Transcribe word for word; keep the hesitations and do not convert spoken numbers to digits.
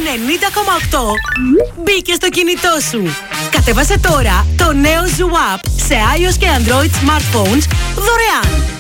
ενενήντα κόμμα οκτώ μπήκε στο κινητό σου. Κατέβασε τώρα το νέο Zoo App σε iOS και Android smartphones δωρεάν.